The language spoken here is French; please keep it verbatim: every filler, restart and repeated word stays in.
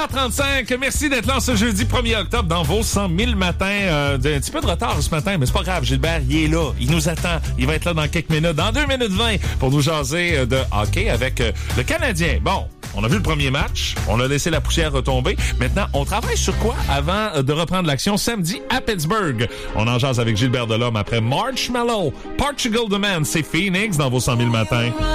heures trente-cinq. Merci d'être là ce jeudi premier octobre dans vos cent mille matins. Euh, un petit peu de retard ce matin, mais c'est pas grave. Gilbert, il est là. Il nous attend. Il va être là dans quelques minutes, dans deux minutes vingt, pour nous jaser de hockey avec euh, le Canadien. Bon, on a vu le premier match. On a laissé la poussière retomber. Maintenant, on travaille sur quoi avant de reprendre l'action samedi à Pittsburgh? On en jase avec Gilbert Delhomme après Marshmallow. Portugal Demand, c'est Phoenix dans vos cent mille matins.